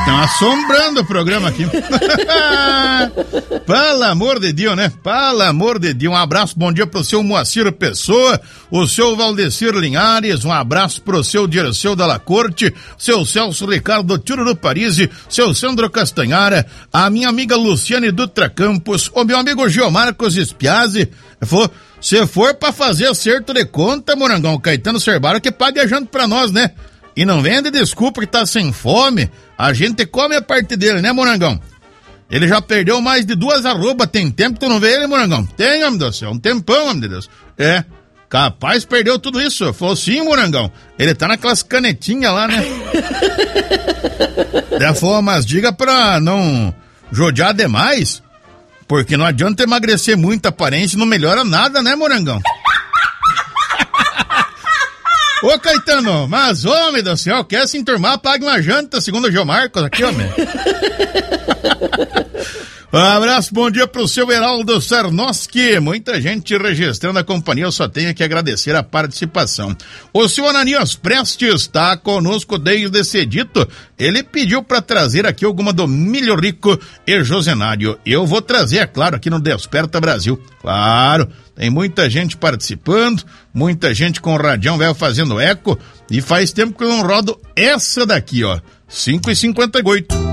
Estão assombrando o programa aqui. Pelo amor de Deus, né? Pelo amor de Deus. Um abraço, bom dia pro seu Moacir Pessoa, o seu Valdecir Linhares, um abraço pro seu Dirceu Dalla Corte, seu Celso Ricardo Tururu Parisi, seu Sandro Castanhara, a minha amiga Luciane Dutra Campos, o meu amigo Gilmarcos Spiazzi. Se for pra fazer acerto de conta, Morangão, Caetano Cerbaro que pague a janta pra nós, né? E não vende desculpa que tá sem fome, a gente come a parte dele, né, Morangão? Ele já perdeu mais de 2 arrobas, tem tempo que tu não vê ele, Morangão? Tem, homem do céu, um tempão, homem de Deus. É, capaz perdeu tudo isso. Falou sim, Morangão, ele tá naquelas canetinhas lá, né? Já falou, mas diga pra não judiar demais, porque não adianta emagrecer muito a aparência, não melhora nada, né, Morangão? Ô, Caetano, mas, homem do céu, quer se enturmar, pague uma janta, segundo o Gilmarcos aqui, homem. Um abraço, bom dia pro seu Heraldo Sarnoski, muita gente registrando a companhia, eu só tenho que agradecer a participação. O seu Ananias Prestes está conosco desde cedito, ele pediu para trazer aqui alguma do Milho Rico e Josenário, eu vou trazer, é claro, aqui no Desperta Brasil, claro, tem muita gente participando, muita gente com o radião velho fazendo eco, e faz tempo que eu não rodo essa daqui, ó, 5h58.